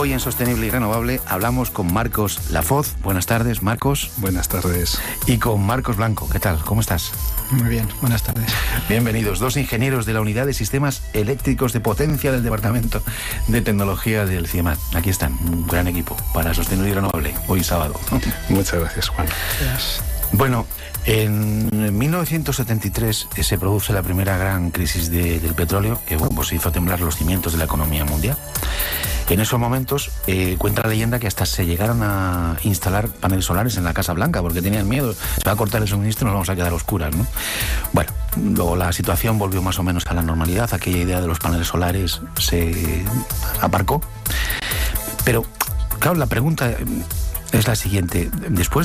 Hoy en Sostenible y Renovable hablamos con Marcos Lafoz. Buenas tardes, Marcos. Buenas tardes. Y con Marcos Blanco. ¿Qué tal? ¿Cómo estás? Muy bien, buenas tardes. Bienvenidos, dos ingenieros de la Unidad de Sistemas Eléctricos de Potencia del Departamento de Tecnología del CIEMAT. Aquí están, un gran equipo para Sostenible y Renovable, hoy sábado. Muchas gracias, Juan. Gracias. Bueno, en 1973 se produce la primera gran crisis del petróleo, que pues hizo temblar los cimientos de la economía mundial. En esos momentos cuenta la leyenda que hasta se llegaron a instalar paneles solares en la Casa Blanca porque tenían miedo, se va a cortar el suministro y nos vamos a quedar a oscuras, ¿no? Bueno, luego la situación volvió más o menos a la normalidad, aquella idea de los paneles solares se aparcó. Pero, claro, la pregunta es la siguiente. Después